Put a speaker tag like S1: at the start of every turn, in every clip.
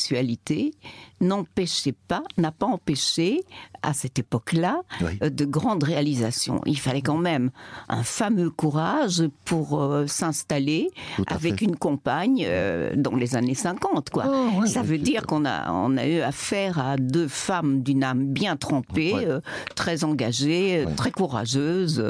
S1: l'homosexualité n'a pas empêché, à cette époque-là, de grandes réalisations. Il fallait quand même un fameux courage pour s'installer avec une compagne dans les années 50, quoi. Ça veut dire qu'on a eu affaire à deux femmes d'une âme bien trempée, très engagées, très courageuses.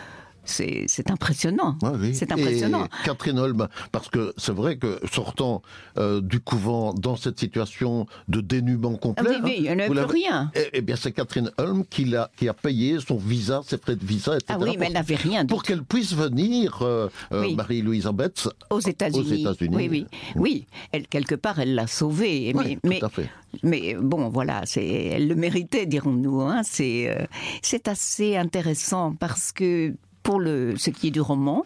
S1: C'est impressionnant. C'est impressionnant.
S2: Et Catherine Holm, parce que c'est vrai que sortant du couvent dans cette situation de dénuement complet,
S1: il n'y en avait plus rien.
S2: Eh bien, c'est Catherine Holm qui a payé son visa, ses frais de visa, etc.
S1: Mais elle n'avait rien
S2: pour qu'elle puisse venir, Marie-Louise Betz,
S1: aux États-Unis. Oui. Elle, quelque part, elle l'a sauvée.
S2: Tout à fait.
S1: Mais bon, voilà, elle le méritait, dirons-nous. C'est assez intéressant parce que pour ce qui est du roman,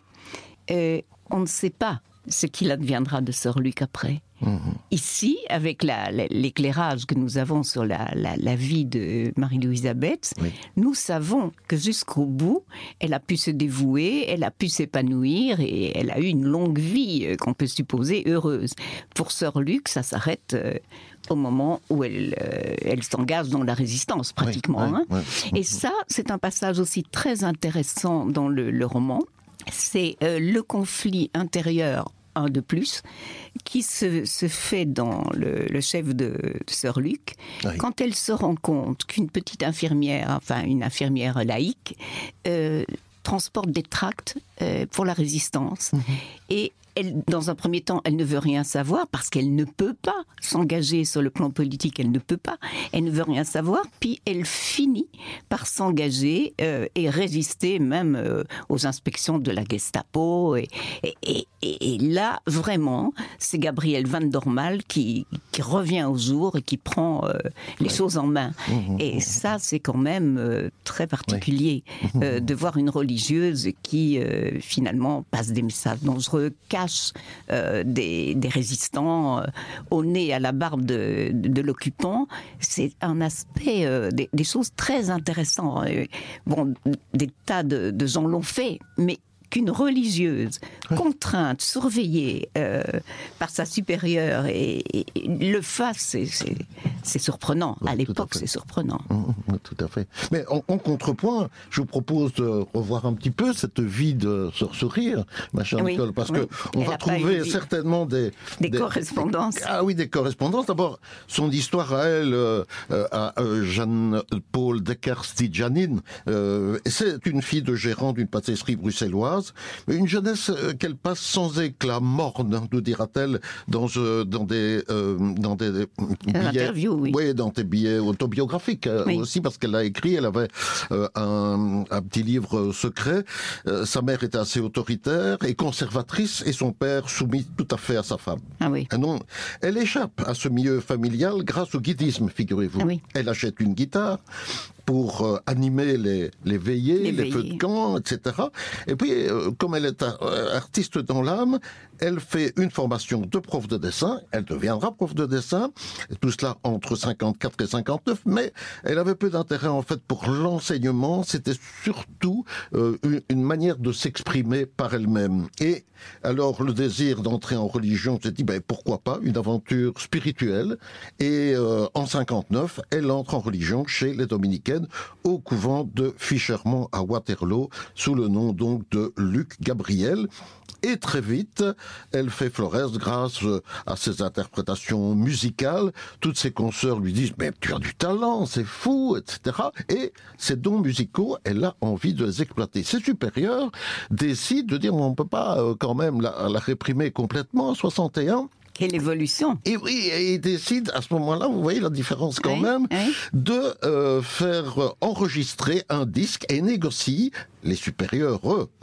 S1: on ne sait pas ce qu'il adviendra de Sir Luc après. Ici, avec l'éclairage que nous avons sur la vie de Marie-Louise Betz, nous savons que jusqu'au bout, elle a pu se dévouer, elle a pu s'épanouir et elle a eu une longue vie qu'on peut supposer heureuse. Pour Sir Luc, ça s'arrête au moment où elle s'engage dans la résistance, pratiquement. Et ça, c'est un passage aussi très intéressant dans le roman. C'est le conflit intérieur, un de plus, qui se fait dans le chef de Sir Luc, quand elle se rend compte qu'une petite infirmière, une infirmière laïque, transporte des tracts pour la résistance. Et elle, dans un premier temps, elle ne veut rien savoir parce qu'elle ne peut pas s'engager sur le plan politique, elle ne peut pas, elle ne veut rien savoir, puis elle finit par s'engager et résister même aux inspections de la Gestapo. Et là, vraiment, c'est Gabrielle Van Dormael qui revient au jour et qui prend les choses en main. Et ça, c'est quand même très particulier de voir une religieuse qui, finalement, passe des messages dangereux, cache des résistants au nez, à la barbe de l'occupant. C'est un aspect, des choses très intéressantes. Bon, des tas de gens l'ont fait, mais qu'une religieuse contrainte, surveillée par sa supérieure et le fasse, c'est surprenant. À l'époque, c'est surprenant.
S2: Tout à fait. Mais en contrepoint, je vous propose de revoir un petit peu cette vie de Sourire, ma chère Nicole, parce que on va trouver certainement des
S1: correspondances.
S2: Des correspondances. D'abord, son histoire à elle, à Jeanne-Paul Deckers-Janine, c'est une fille de gérant d'une pâtisserie bruxelloise. Une jeunesse qu'elle passe sans éclat, morne, nous dira-t-elle, dans des billets, dans des billets autobiographiques aussi, parce qu'elle a écrit, elle avait un petit livre secret. Sa mère était assez autoritaire et conservatrice, et son père soumis tout à fait à sa femme. Et non, elle échappe à ce milieu familial grâce au guidisme, figurez-vous. Elle achète une guitare pour animer les veillées, les feux de camp, etc. Et puis, comme elle est artiste dans l'âme, elle fait une formation de prof de dessin, elle deviendra prof de dessin, tout cela entre 54 et 59, mais elle avait peu d'intérêt en fait pour l'enseignement, c'était surtout une manière de s'exprimer par elle-même. Et alors le désir d'entrer en religion s'est dit, pourquoi pas, une aventure spirituelle, et en 59, elle entre en religion chez les dominicaines au couvent de Fischermont à Waterloo, sous le nom donc de Luc Gabriel. Et très vite, elle fait florès grâce à ses interprétations musicales. Toutes ses consoeurs lui disent « Mais tu as du talent, c'est fou, etc. » Et ces dons musicaux, elle a envie de les exploiter. Ses supérieurs décident de dire « On ne peut pas quand même la réprimer complètement en 61 ».
S1: Quelle évolution!
S2: Et oui, et ils décident à ce moment-là, vous voyez la différence quand même, de faire enregistrer un disque et négocient les supérieurs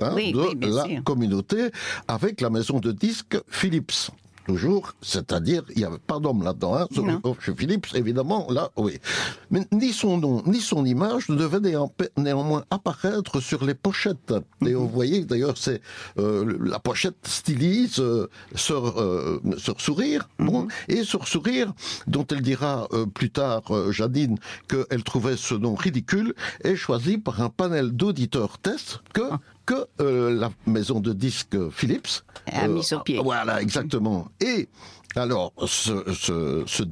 S2: de la communauté avec la maison de disques Philips. Toujours, c'est-à-dire, il n'y avait pas d'homme là-dedans, chez Philips, évidemment, là, oui. Mais ni son nom, ni son image ne devaient néanmoins apparaître sur les pochettes. Et vous voyez, d'ailleurs, c'est la pochette stylise sur Sourire, et sur Sourire, dont elle dira plus tard, Jadine, qu'elle trouvait ce nom ridicule, est choisi par un panel d'auditeurs tests que la maison de disques Philips
S1: a mis sur pied.
S2: Voilà, exactement. Et alors, ce